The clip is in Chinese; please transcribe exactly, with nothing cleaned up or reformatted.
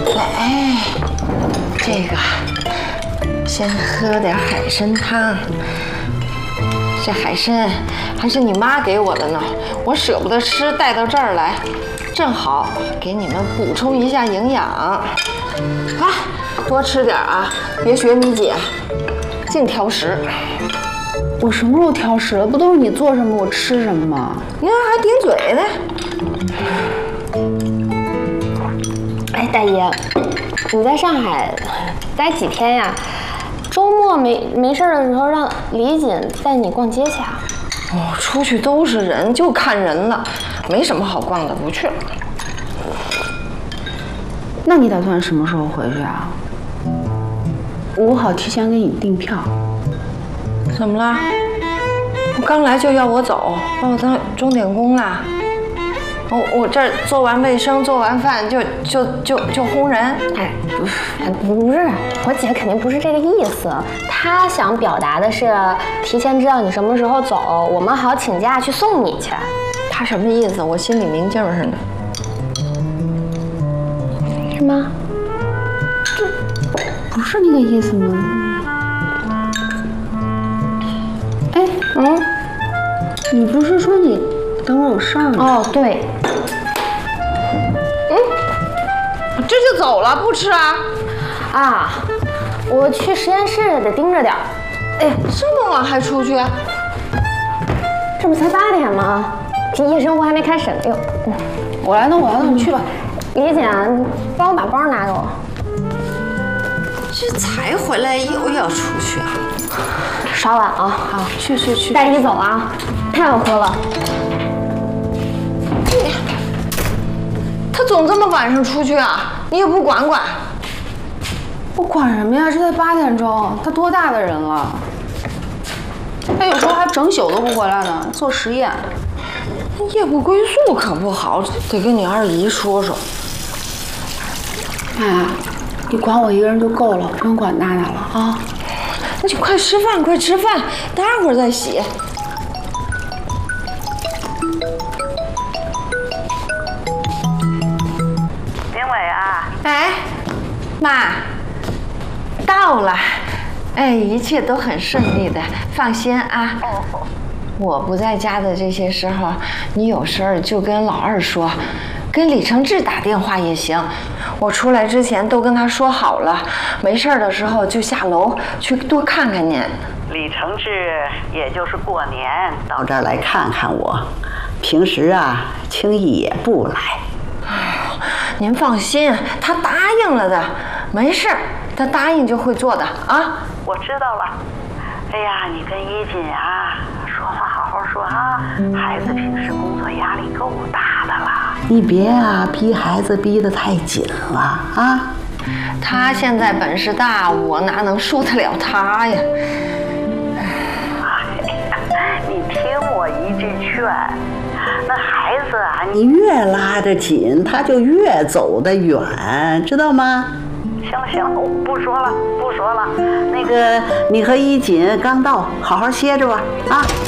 来，这个先喝点海参汤。这海参还是你妈给我的呢，我舍不得吃，带到这儿来，正好给你们补充一下营养。啊，多吃点啊，别学你姐，净挑食。 我什么时候挑食了？不都是你做什么我吃什么吗？ 你看还顶嘴呢。 哎，大爷，你在上海待几天呀？周末没没事的时候，让李锦带你逛街去啊。 哦，出去都是人，就看人了，没什么好逛的，不去了。 那你打算什么时候回去啊？我好提前给你订票。 怎么了？我刚来就要我走，把我当钟点工啦？我我这儿做完卫生、做完饭就就就就轰人？ 哎，不是，我姐肯定不是这个意思。她想表达的是提前知道你什么时候走，我们好请假去送你去。 她什么意思？我心里明镜似的。 是吗？ 这不是那个意思吗？哎，嗯，你不是说你等会有事儿吗？ 哦，对。 嗯，这就走了，不吃啊？ 啊，我去实验室得盯着点儿。 哎，这么晚还出去？ 这不才八点吗？这夜生活还没开始呢。哟，嗯， 我来弄，我来弄，你去吧。 李姐，帮我把包拿给我。 这才回来又要出去啊？ 稍晚啊， 好，去去去。 带你走啊，太好喝了。 你，他总这么晚上出去啊？你也不管管？ 我管什么呀？这才八点钟，他多大的人了？他有时候还整宿都不回来呢，做实验。 夜不归宿可不好，得跟你二姨说说。 妈，你管我一个人就够了，不用管娜娜了啊！ 那就快吃饭，快吃饭，待会儿再洗。 林伟啊， 哎，妈，到了，哎，一切都很顺利的，放心啊。 哦。 我不在家的这些时候，你有事儿就跟老二说，跟李承志打电话也行。我出来之前都跟他说好了，没事儿的时候就下楼去多看看您。 李承志也就是过年到这儿来看看我，平时啊轻易也不来。 您放心，他答应了的，没事，他答应就会做的啊。 我知道了。哎呀，你跟一锦啊说话好好说啊，孩子平时工作压力够大的了，你别啊逼孩子逼得太紧了啊。 他现在本事大，我哪能输得了他呀？ 哎呀，你听我一句劝，那孩子啊，你越拉着紧，他就越走得远，知道吗？行了行了，我不说了不说了。那个，你和一锦刚到，好好歇着吧啊。